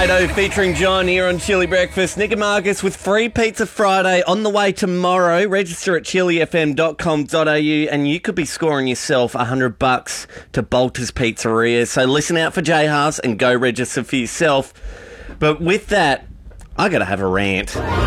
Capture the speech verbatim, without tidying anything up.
Kato featuring John here on Chili Breakfast. Nick and Marcus with Free Pizza Friday on the way tomorrow. Register at chili f m dot com dot a u and you could be scoring yourself a hundred bucks to Bolter's Pizzeria. So listen out for J House and go register for yourself. But with that, I gotta have a rant.